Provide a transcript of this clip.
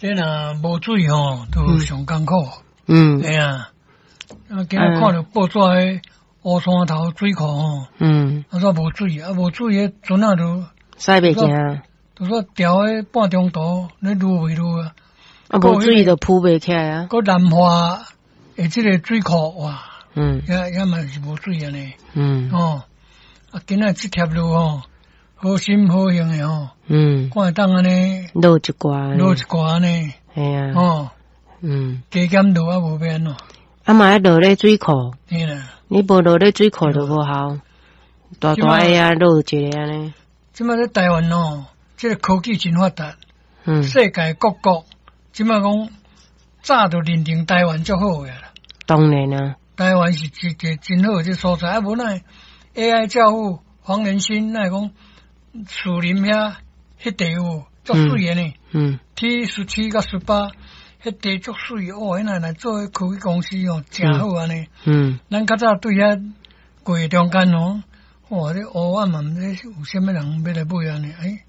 这若无水吼，都上艰苦。哎呀，今日看到报纸迄乌山头水库吼，说无水，无水迄船仔就驶袂行， 就说调迄半中途，咧愈未愈啊。 无水就浮袂起来啊。 个南华诶，即个水库哇，也嘛是无水安尼。今仔即条路吼，好心好用诶吼。看会当安尼落一寡安尼。 系啊。 加减落啊无变咯。 嘛要落咧水库。 嘿啦。 你无落咧水库就无效。大下啊落一个安尼。 即摆咧台湾哦，即个科技真发达。世界各国即摆讲早就认定台湾足好个啦。 当然啊。 台湾是一个真好个所在，无奈 AI 教父黄仁勋那讲树林遐迄地有足水个呢。T17甲18，迄地足水哦，迄来做科技公司哦，真好安尼。咱较早对遐过中间哦，哇，这乌暗嘛毋知有啥物人要来买安尼，